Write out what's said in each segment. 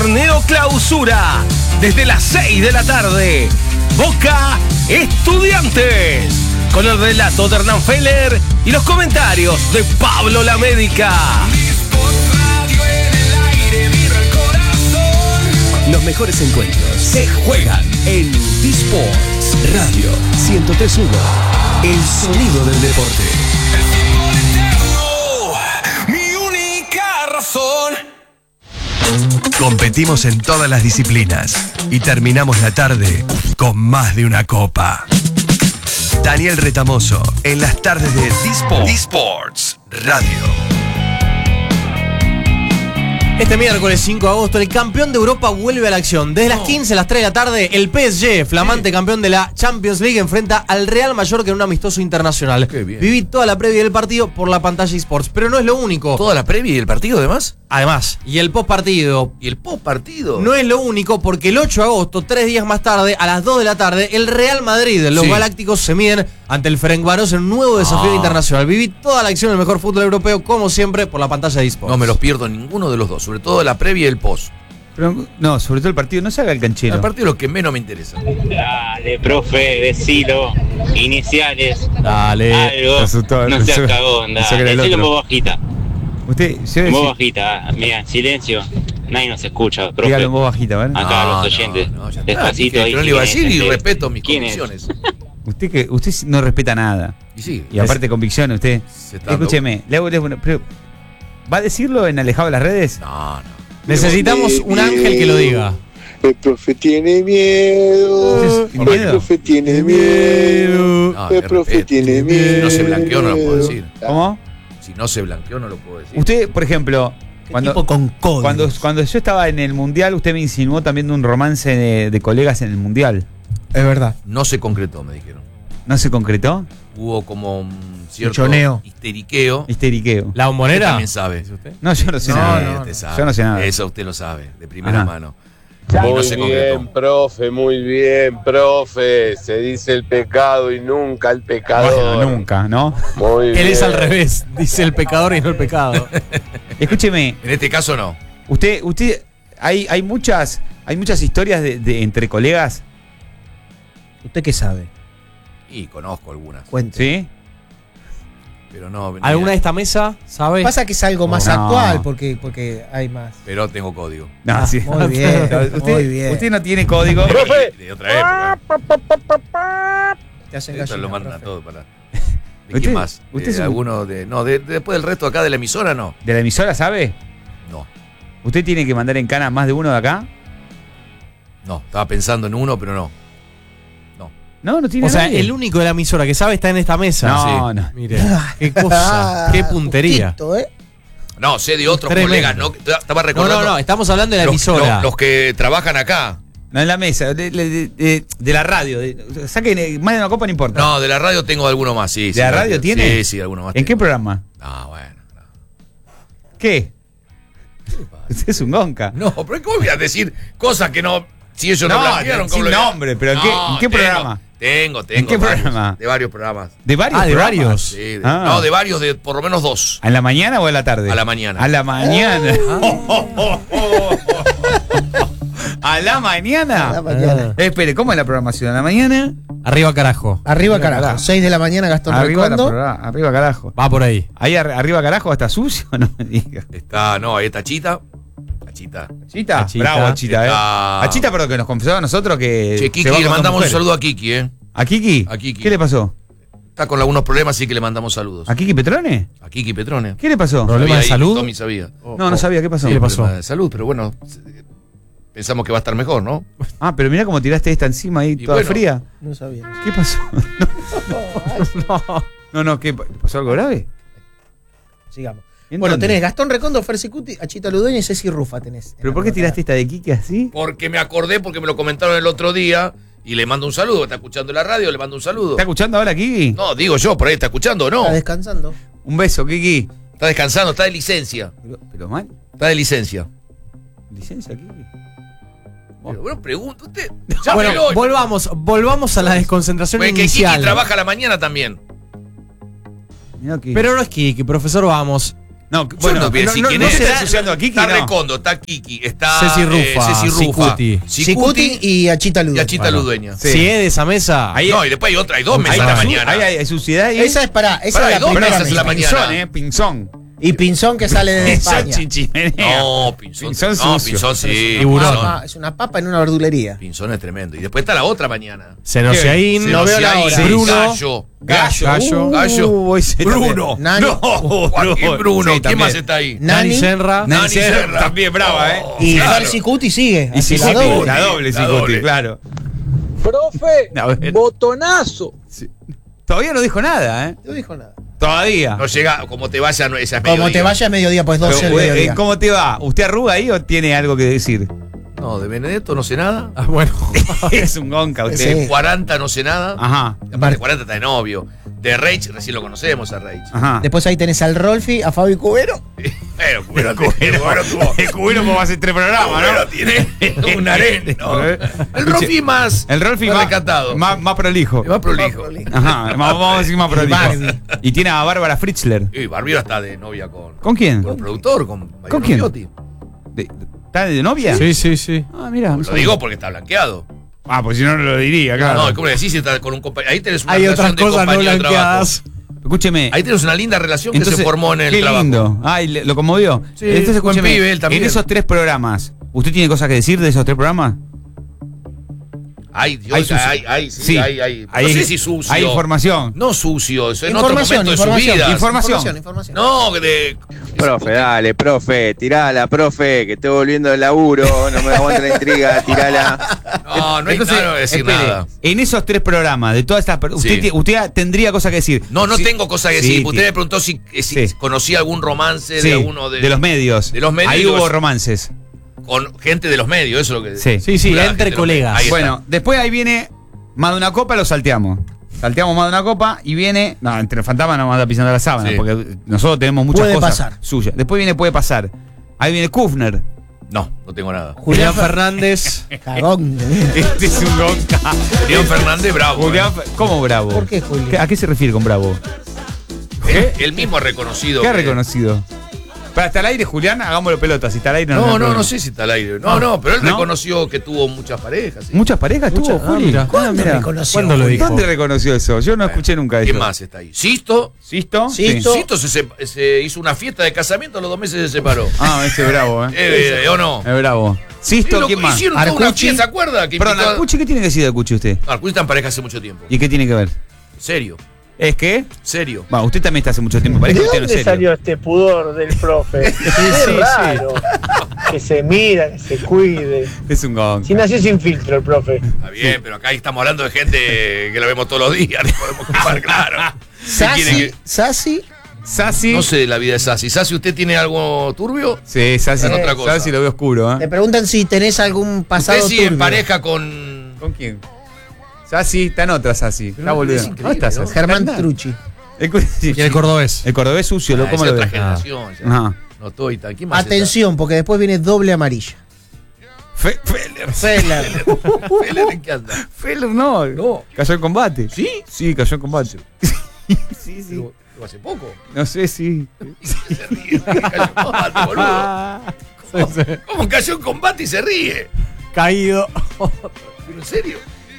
Torneo Clausura, desde las 6 de la tarde. Boca Estudiantes, con el relato de Hernán Feller y los comentarios de Pablo La Médica. Los mejores encuentros se juegan en Disports Radio 103.1, el sonido del deporte. Mi única razón. Competimos en todas las disciplinas y terminamos la tarde con más de una copa. Daniel Retamoso en las tardes de Disports Radio. Este miércoles 5 de agosto, el campeón de Europa vuelve a la acción. Desde las 15 a las 3 de la tarde, el PSG, flamante campeón de la Champions League, enfrenta al Real Mallorca en un amistoso internacional. Viví toda la previa del partido por la pantalla eSports, pero no es lo único. ¿Toda la previa y el partido además? Además, y el postpartido. ¿Y el postpartido? No es lo único, porque el 8 de agosto, 3 días más tarde, a las 2 de la tarde, el Real Madrid, los galácticos, se miden ante el Ferencváros en un nuevo desafío internacional. Viví toda la acción del mejor fútbol europeo, como siempre, por la pantalla de eSports. No me los pierdo ninguno de los dos, sobre todo la previa y el post. Pero, no, sobre todo el partido, no se haga el canchero. El partido es lo que menos me interesa. Dale, profe, decilo. Iniciales. Dale. Algo. No seas cagón, dale. Decilo en voz bajita. Usted, en voz bajita, mira, en silencio. Nadie nos escucha, profe. Dígalo en voz bajita, ¿vale? Acá los oyentes. Despacito ahí. No le iba a decir y respeto mis convicciones. Usted no respeta nada. Y sí. Y aparte convicciones, usted. Escúcheme, ¿va a decirlo en Alejado de las Redes? No. Necesitamos un ángel que lo diga. El profe tiene miedo. El profe tiene miedo. El profe tiene miedo. Si no se blanqueó, no lo puedo decir. ¿Cómo? Si no se blanqueó, no lo puedo decir. Usted, por ejemplo, cuando yo estaba en el Mundial, usted me insinuó también de un romance de colegas en el Mundial. Es verdad. No se concretó, me dijeron. ¿No se concretó? Hubo como un cierto choneo. Histeriqueo. ¿La bombonera? ¿Usted también sabe. ¿Usted? No, yo no sé nada. Yo no sé nada. Eso usted lo sabe, de primera mano. Muy no se bien, profe, muy bien, profe. Se dice el pecado y nunca el pecador. Bueno, nunca, ¿no? Muy bien. Él es al revés, dice el pecador y no el pecado. Escúcheme. En este caso no. Usted hay muchas historias de entre colegas. ¿Usted qué sabe? Y conozco algunas. Cuente. ¿Sí? Pero no. ¿Alguna de esta mesa sabe? Pasa que es algo más actual porque hay más. Pero tengo código. No, sí. Muy bien, muy bien. Usted no tiene código. De otra época. Te hacen Esto lo gallina, mandan profe. todo para. ¿De quién más? ¿Usted ¿De alguno de.? No, después del resto acá de la emisora, no. ¿De la emisora sabe? No. ¿Usted tiene que mandar en cana más de uno de acá? No, estaba pensando en uno, pero no. No tiene. O sea, nadie. el único de la emisora que sabe está en esta mesa. No, no. Mire, qué cosa, qué puntería. Justito, No, sé de otros Tremendo. colegas, no. Estaba recordando. No, estamos hablando de la emisora. Los que trabajan acá. No, en la mesa, de la radio. Saquen más de una copa, no importa. No, de la radio tengo alguno más, sí. ¿De la radio tiene? Sí, alguno más. ¿En qué programa? No, bueno. No. ¿Qué? Usted es un gonca. No, pero ¿cómo voy a decir cosas que no. Si ellos no blanquearon, sin nombre, pero ¿en qué programa? Tengo. ¿En qué varios, programa? De varios programas. ¿De varios? ¿De programas? varios? Sí, Ah. No, de varios, de por lo menos 2. ¿A la mañana o a la tarde? A la mañana. A la mañana. ¿A la mañana? A la mañana. Espere, ¿cómo es la programación? ¿A la mañana? Arriba carajo. Arriba carajo. 6 de la mañana, Gastón Recondo. Arriba carajo. Va por ahí. ¿Ahí arriba carajo está sucio? No me digas. Ahí está Chita. ¿Chita? Chita. Bravo, Chita, Está- A Chita, pero que nos confesó a nosotros que. Che, se Kiki, va con le dos mandamos un mujeres. saludo a Kiki, ¿eh? ¿A Kiki? A Kiki. ¿Qué le pasó? Está con algunos problemas, así que le mandamos saludos. ¿A Kiki Petrone? A Kiki Petrone. ¿Qué le pasó? ¿Problema Sabía de ahí, salud? Tommy sabía. No sabía. ¿Qué pasó? ¿Qué le pasó? Problema de salud, pero bueno, pensamos que va a estar mejor, ¿no? Ah, pero mirá cómo tiraste esta encima ahí, Y toda bueno. fría. No sabía. ¿Qué pasó? No, ¿qué pasó? ¿Algo grave? Sigamos. ¿En Bueno, dónde? tenés Gastón Recondo, Fersicuti, Achita Ludueña y Ceci Rufa tenés. ¿Pero por qué tiraste esta de Kiki así? Porque me acordé, porque me lo comentaron el otro día y le mando un saludo. ¿Está escuchando la radio? Le mando un saludo. ¿Está escuchando ahora Kiki? No, digo yo, por ahí está escuchando o no. Está descansando. Un beso, Kiki. Está descansando, está de licencia. Pero mal. Está de licencia. ¿Licencia, Kiki? Pero bueno, pregunta usted. Bueno, Llámelo. volvamos a la desconcentración Pues que inicial. Kiki trabaja a la mañana también. Mirá, Kiki. Pero no es Kiki, profesor, vamos. No, bueno, no, si no, quién no es, será- está asociando a Kiki, Está no. Recondo, está Kiki, está Ceci Rufa, Cicuti Cicuti y Achita y Ludueña. Achita Ludueña. Sí. Si es de esa mesa. Ahí- No, y después hay dos mesas Ahí a la está, mañana. hay suciedad ahí. Esa es Pará, es la hay dos primera mesas en la mesa. mañana. Pinzón. Y Pinzón que sale desde Pinzón España. chinchimenea. No, Pinzón. Pinzón No, sucio. Pinzón sí. Tiburón. Pinzón. Es una papa en una verdulería. Pinzón es tremendo. Y después está la otra mañana. Senociaín, No veo la hora. Bruno, Gallo. Gallo, Ese Bruno. Nani. No, Joaquín Bruno. Sí, ¿Quién también. más está ahí? Nani Senra. Nani Nancy Serra. también brava, ¿eh? Y Claro. Fer Cicuti sigue. Y así, Cicuti, la doble. la doble La Cicuti, doble. claro. Profe, A ver. botonazo. Todavía no dijo nada, ¿eh? No dijo nada. Todavía. No llega, como te vaya, no, esa es Como mediodía. te vaya a mediodía, pues 12 Pero, del mediodía. ¿cómo te va? ¿Usted arruga ahí o tiene algo que decir? No, de Benedetto no sé nada. Ah, bueno. Es un gonca usted. De 40 no sé nada. Ajá, Aparte, 40 está de novio. De Reich, recién lo conocemos a Reich. ajá. Después ahí tenés al Rolfi, a Fabi Cubero. Pero Cubero tuvo. El cubero como hace 3 programas, Cubero ¿no? tiene un harén, ¿no? El Rolfi más. El Rolfi más más recatado. más prolijo. Más prolijo. Ajá, vamos a decir más prolijo. Barbie. Y tiene a Bárbara Fritzler. Y Barbie está de novia con. ¿Con quién? Con el productor, con Mariano quién? Piotti. ¿Está de novia? Sí. Ah, mira. Lo digo porque está blanqueado. Ah, pues si no, no lo diría, claro. No, ¿cómo le decís si está con un compañero? Ahí tenés una Hay otras relación de cosas no compañero de trabajo. blanqueadas. Escúcheme. Ahí tenés una linda relación que Entonces, se formó en el qué trabajo. lindo. Ay, lo conmovió. Sí, Entonces, buen escúcheme, pibe él también. en esos 3 programas, ¿usted tiene cosas que decir de esos 3 programas? Ay, Dios, Hay sucio. sí, hay. No sé si sucio. Hay información. No sucio, eso en otro Información, momento de su vida. información. No, de. Profe, dale, profe, tirala, profe, que estoy volviendo del laburo, no me aguanta la intriga, tirala. No, no hay Entonces, nada que decir espere, nada. En esos 3 programas, de todas estas. Sí. Usted tendría cosas que decir. No, no Sí. tengo cosa que Sí, decir. Usted tío. me preguntó si Sí. conocía algún romance Sí, de alguno de los medios. De los medios. Ahí y hubo los- romances. con gente de los medios, eso es lo que. Sí. Sí, Claro, gente entre de los colegas. medios. Ahí está. Bueno, después ahí viene más de una copa, lo salteamos. Salteamos más de una copa y viene. No, entre los fantasmas no vamos a estar pisando la sábana, Sí. porque nosotros tenemos muchas Puede cosas pasar. suyas. Después viene puede pasar. Ahí viene Kufner. No, no tengo nada. Julián Fernández. Cagón. Este es un gonca. Julián Fernández, bravo. Julián, ¿cómo bravo? ¿Por qué, Julián? ¿A qué se refiere con bravo? Él mismo ha reconocido. ¿Qué ha que- reconocido? Para estar al aire, Julián, hagámoslo pelota. Si está al aire, no. No sé si está al aire. No, pero él ¿No? reconoció que tuvo muchas parejas. ¿sí? ¿Muchas parejas tuvo, Muchas- Juli? mira. ¿Cuándo mira. reconoció? ¿Cuándo lo dijo? ¿Dónde reconoció eso? Yo no escuché nunca eso. ¿Quién más está ahí? Sisto. ¿Sisto? Sisto. Sisto se hizo una fiesta de casamiento, a los 2 meses se separó. Ah, ese es bravo, ¿O no? Es bravo. ¿Sisto? ¿Quién más? Hicieron toda una Arcucci. fiesta, ¿se acuerda? Que Perdón, invitó a- ¿Arcucci qué tiene que decir de Arcucci usted? Arcucci está en pareja hace mucho tiempo. ¿Y qué tiene que ver? Serio, ¿Es que? serio. Va, usted también está hace mucho tiempo. Parece ¿De que usted no dónde es serio. salió este pudor del profe? Es raro. Que se mira, que se cuide. Es un gong. Si nació sin filtro el profe. Está bien, pero acá estamos hablando de gente que la vemos todos los días, no podemos ocupar, claro. quiere Sassi. Sassi. No sé de la vida de Sassi. Sassi, ¿usted tiene algo turbio? Sí, Sassi. Es otra cosa. Sassi lo veo oscuro, Te ¿eh? preguntan si tenés algún pasado ¿Usted sigue en turbio. pareja con. ¿Con quién? Sassi, está en otra Sassi. Está es boludo. increíble, ¿Dónde está ¿no? Sassi? Germán Está- Trucci. Sí, Y el cordobés. El cordobés sucio, Ah, ¿cómo es lo otra ves? generación. ya. Ajá. No estoy tan. ¿Quién más? Atención, porque después viene doble amarilla. Feller. Feller. está? Feller, ¿en qué anda? Feller no. No. Cayó en combate. ¿Sí? Sí, cayó en combate. Sí. Pero hace poco. No sé si. Se ríe. Cayó en combate, boludo. ¿Cómo cayó en combate y se ríe? Caído. ¿Pero en serio?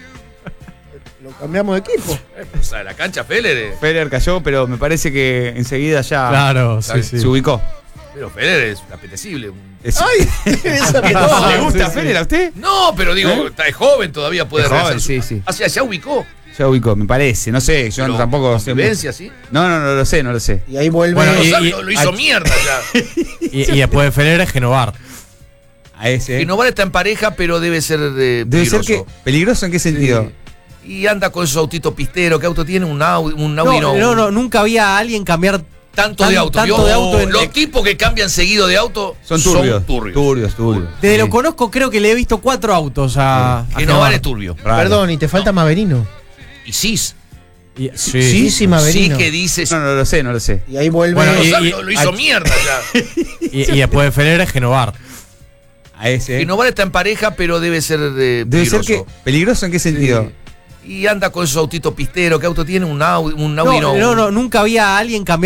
Lo cambiamos de equipo. O sea, la cancha Feller. Feller cayó, pero me parece que enseguida ya Claro, sí, se sí. ubicó. Pero Feller es apetecible. Ay, esa ¿Le persona. gusta Feller a usted? No, pero digo, está es joven todavía, puede Es joven, rehacer su- sí. Ah, ya ubicó. Ya ubicó, me parece. No sé, yo Pero tampoco sé. convivencia, ¿sí? No lo sé, no lo sé. Y ahí vuelve. Bueno, Lo hizo mierda ya. Y después de Feller es Genovar. A ese. Innovar está en pareja, pero debe ser Debe peligroso. ser que. ¿Peligroso en qué sentido? Y anda con esos autitos pisteros. ¿Qué auto tiene? Un Audi No, nunca había alguien cambiar Tanto de auto. tanto ¿vio? de auto en- Los tipos que cambian seguido de auto Son turbios. turbios. Turbios. Desde Sí. lo conozco, creo que le he visto 4 autos a Innovar Genovar. es turbio. Raro. Perdón, y te falta Maverino. Y Cis. Sí, sí, Maverino. Sí que dice. No lo sé, no lo sé. Y ahí vuelve. Bueno, Lo hizo mierda ya. Y después de Feller es Genovar. A ese. Innovar está en pareja, pero debe ser Debe peligroso. ser que. ¿Peligroso en qué sentido? Y anda con esos autitos pisteros. ¿Qué auto tiene? Un Audi No, nunca había alguien cambiar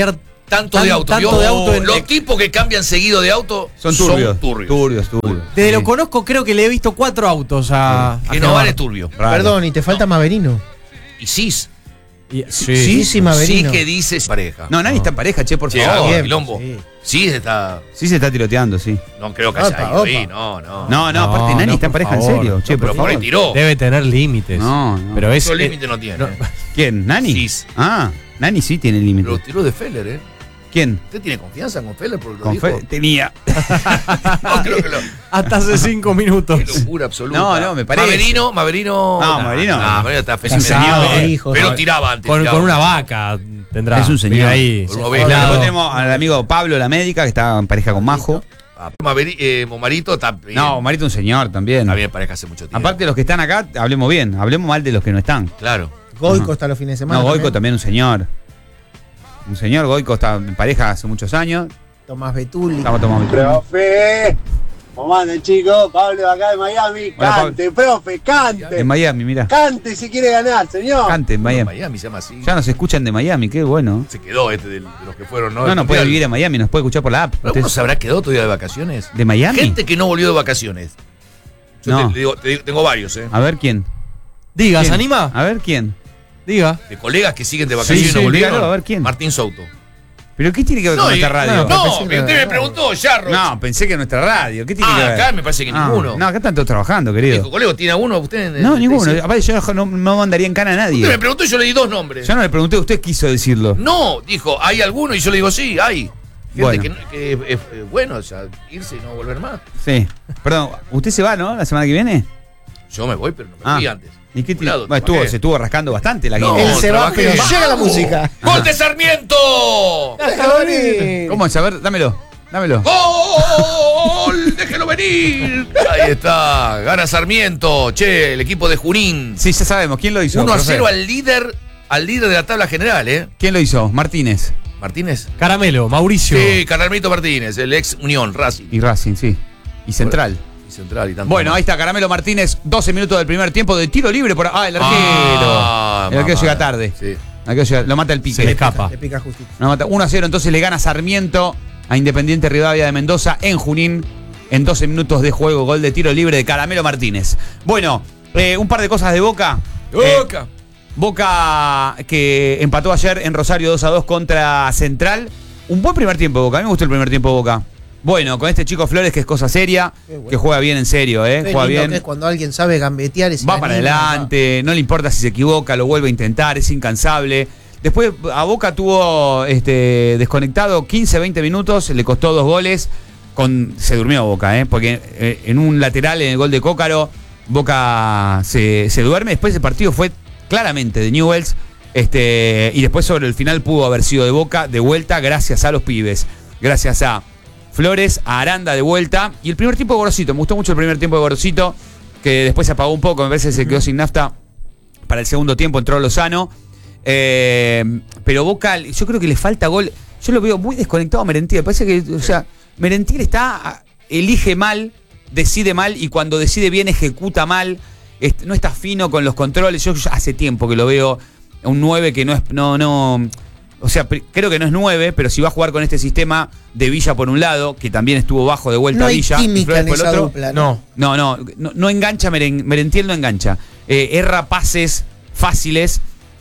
Tanto de auto. Tanto de auto Los tipos que cambian seguido de auto Son turbios. Turbios. Desde lo conozco, creo que le he visto 4 autos a que no vale turbio. Perdón, y te falta Maverino. Y Cis. Sí, Maverino. Sí que dices pareja. No, nadie está en pareja, che, por favor. Bien, Quilombo. sí. Sí está. Sí se está tiroteando, sí. No creo que haya ido ahí. No. No, aparte Nani está en por pareja en favor. serio. Che, Pero por favor. tiró. Debe tener límites. No. Pero es. Eso límite no tiene. ¿Quién? ¿Nani? Cis. Ah, Nani sí tiene límite. Pero tiró de Feller, ¿eh? ¿Quién? ¿Usted tiene confianza con Feller? Porque lo Con dijo. tenía. No, creo que lo. Hasta hace 5 minutos. Qué locura absoluta. No, me parece. Maverino. No, Maverino. Maverino está feliz. Casado, hijos. Pero tiraba antes. Con tiraba. una vaca tendrá. Es un señor. Vive ahí. Con un Después oveja. tenemos al amigo Pablo La Médica, que está en pareja con Majo. Momarito está bien. No, Marito un señor también. Está bien en pareja hace mucho tiempo. Aparte de los que están acá, hablemos bien. Hablemos mal de los que no están. Claro. Goico está los fines de semana. No, Goico también un señor. Un señor, Goico está en pareja hace muchos años. Tomás Betuli. Estamos tomando. Profe, ¿cómo andan, chicos? Pablo acá de Miami. Hola, Cante, profe, cante. En Miami, mira. Cante si quiere ganar, señor. Cante en Miami. Miami se llama así. Ya nos escuchan de Miami, qué bueno. Se quedó de los que fueron, ¿no? No puede vivir en Miami, nos puede escuchar por la app. ¿Alguno Ustedes- se habrá quedado todavía de vacaciones? ¿De Miami? Gente que no volvió de vacaciones. Yo No. te digo, tengo varios, ¿eh? A ver quién. Diga, ¿se ¿Quién? anima? A ver quién. Diga. De colegas que siguen de vacaciones Sí, y no sí, volvieron. dígalo, a ver quién. Martín Souto. ¿Pero qué tiene que ver con nuestra radio? No, que usted me preguntó, Jarro. No, pensé que nuestra radio. ¿Qué tiene que ver? Acá me parece que ninguno. No, acá están todos trabajando, querido. Dijo, colega, ¿tiene alguno usted? No, ninguno. Aparte, yo no mandaría en cana a nadie. Usted me preguntó y yo le di 2 nombres. Yo no le pregunté, usted quiso decirlo. No, dijo, ¿hay alguno? Y yo le digo, sí, hay. Gente Bueno. que es bueno, o sea, irse y no volver más. Sí. Perdón, ¿usted se va, no? ¿La semana que viene? Yo me voy, pero no me fui antes. ¿Y qué Bueno, se estuvo rascando bastante la No, guía. Él se va, pero llega la música. ¡Gol de Sarmiento! ¿Cómo es? A ver, dámelo. ¡Gol! ¡Déjelo venir! Ahí está, gana Sarmiento. Che, el equipo de Junín. Sí, ya sabemos. ¿Quién lo hizo? 1-0 profe? al líder de la tabla general, ¿eh? ¿Quién lo hizo? Martínez. ¿Martínez? Caramelo, Mauricio. Sí, Carmelito Martínez, el ex Unión, Racing. Y Racing, sí. Y Central. Y Central y tanto. Bueno, más. ahí está Caramelo Martínez, 12 minutos del primer tiempo de tiro libre por. Ah, el arquero. El arquero mamá. llega tarde. Sí. El arquero lo mata el pique. Se le escapa. Le pica justito. Lo mata 1-0, entonces le gana Sarmiento a Independiente Rivadavia de Mendoza en Junín en 12 minutos de juego. Gol de tiro libre de Caramelo Martínez. Bueno, un par de cosas de Boca. Boca. Boca que empató ayer en Rosario 2-2 contra Central. Un buen primer tiempo de Boca. A mí me gustó el primer tiempo de Boca. Bueno, con este chico Flores que es cosa seria, bueno. que juega bien en serio, Qué juega lindo bien. que es cuando alguien sabe gambetear y se Va para anima, adelante, no le importa si se equivoca, lo vuelve a intentar, es incansable. Después a Boca tuvo desconectado 15-20 minutos, le costó 2 goles. Se durmió Boca, porque en un lateral, en el gol de Cócaro, Boca se duerme. Después el partido fue claramente de Newell's. Y después sobre el final pudo haber sido de Boca de vuelta gracias a los pibes. Gracias a Flores, a Aranda de vuelta. Y el primer tiempo de Gorosito, me gustó mucho el primer tiempo de Gorosito, que después se apagó un poco, me parece que se quedó sin nafta. Para el segundo tiempo entró Lozano. Pero Boca, yo creo que le falta gol. Yo lo veo muy desconectado a Merentiel. Parece que, Merentiel elige mal, decide mal, y cuando decide bien ejecuta mal. No está fino con los controles. Yo hace tiempo que lo veo un 9 que no es. O sea, creo que no es 9, pero si va a jugar con este sistema de Villa por un lado, que también estuvo bajo de vuelta No hay Villa. química y Flores en por el esa otro. dupla, No engancha Merentiel, no engancha. Erra pases fáciles.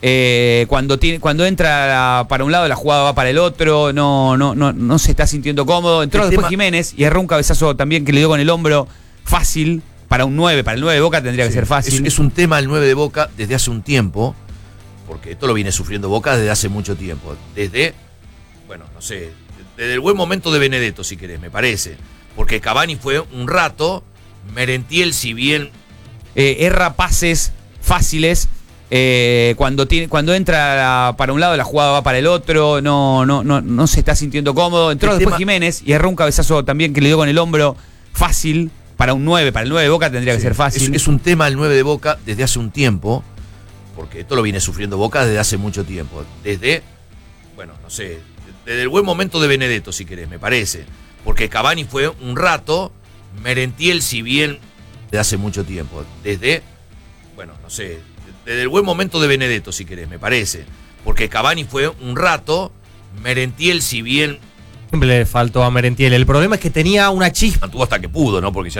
Cuando entra para un lado, la jugada va para el otro. No se está sintiendo cómodo. Entró El después tema- Jiménez y erró un cabezazo también que le dio con el hombro fácil. Para un 9, para el 9 de Boca tendría que ser fácil. Es un tema el 9 de Boca desde hace un tiempo, porque esto lo viene sufriendo Boca desde hace mucho tiempo. Desde el buen momento de Benedetto, si querés, me parece. Porque Cavani fue un rato, Merentiel, si bien erra pases fáciles. Cuando entra para un lado, la jugada va para el otro. No se está sintiendo cómodo. Entró El después tema- Jiménez y erró un cabezazo también que le dio con el hombro fácil. Para un 9, para el 9 de Boca tendría que ser fácil. es un tema el 9 de Boca desde hace un tiempo, porque esto lo viene sufriendo Boca desde hace mucho tiempo. Desde el buen momento de Benedetto, si querés, me parece. Porque Cavani fue un rato, Merentiel, si bien desde hace mucho tiempo. Desde el buen momento de Benedetto, si querés, me parece. Porque Cavani fue un rato, Merentiel, si bien Siempre le faltó a Merentiel. El problema es que tenía una chispa. mantuvo hasta que pudo, ¿no? Porque ya